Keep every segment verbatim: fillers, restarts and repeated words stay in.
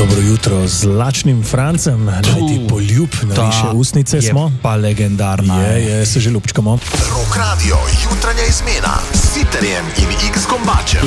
Dobro jutro z lačnim Francem, najti poljub na naše usnice smo. Pa legendarna. Je, je, se že ljubčkamo. Rock Radio, jutranja izmena s Sitarjem in X Kombačem.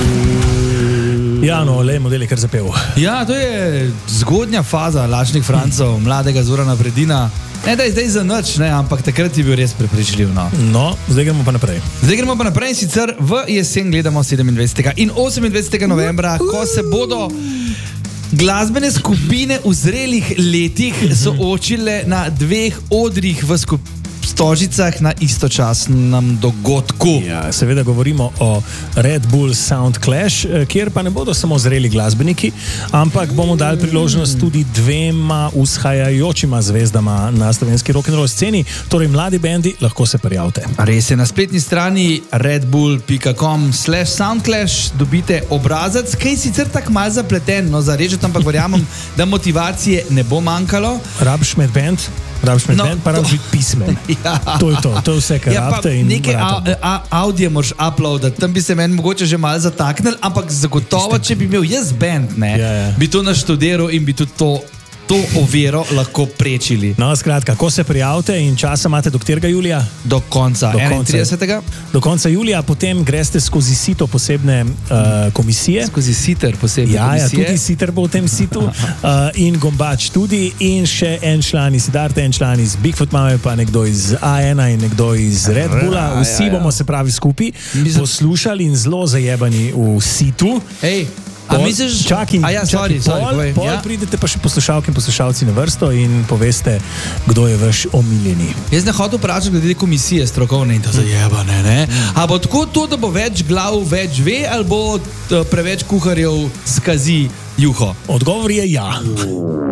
Ja, no, le model je kar zapel. Ja, to je zgodnja faza lačnih Francov, mladega Zorana Predina. Ne, da je zdaj za noč, ne, ampak takrat je bil res prepričljiv. No. no, zdaj gremo pa naprej. Zdaj gremo pa naprej, sicer v jesen gledamo sedemindvajsetega in osemindvajsetega novembra, ko se bodo glasbene skupine v zrelih letih soočile na dveh odrih v skupini. Stožicah na istočasnem dogodku. Ja, seveda govorimo o Red Bull Sound Clash, kjer pa ne bodo samo zreli glasbeniki, ampak bomo dali priložnost tudi dvema vzhajajočima zvezdama na slovenski rock'n'roll sceni, torej mladi bendi, lahko se prijavite. Res je, na spletni strani redbull pika com slash soundclash dobite obrazac, ki je sicer tak malo zapleten, no za reči, ampak verjamem, da motivacije ne bo manjkalo. Rabiš med band? Rabiš med No, band, pa rabiš biti pismen. Ja. To je to, to je vse, kar Ja, pa rabite in nekaj vrata. au- a- audije moraš uploadati, tam bi se meni mogoče že malo zataknili, ampak zagotovo, če bi imel jaz band, ne, Ja, ja. bi to naštudiral in bi tudi to, to oviro lahko prečili No, skratka, ko se prijavite in časa imate do katerega julija? do konca, Do konca. enaintridesetega Do konca julija, potem greste skozi sito posebne uh, komisije. Skozi siter posebej Ja, ja, komisije. tudi Sitar bo v tem situ uh, in Gombač tudi in še en član iz Siddharte, en član iz Bigfoot Mame, pa nekdo iz A ena in nekdo iz Red Bulla. Vsi ja, ja. bomo se pravi skupaj Mislim- poslušali in zelo zajebani v situ. Ej, a Pol- misliš... Čakaj, A ja, čakaj, sorry, sorry, pol, povej, pol ja. pridete pa še poslušalke in poslušalci na vrsto in poveste, kdo je vaš omiljeni. Jaz ne hotel vprašati glede komisije strokovne in to zajebane, ne? A bo tako to, da bo več glav več ve, ali bo t- preveč kuharjev skazi juho? Odgovor je ja.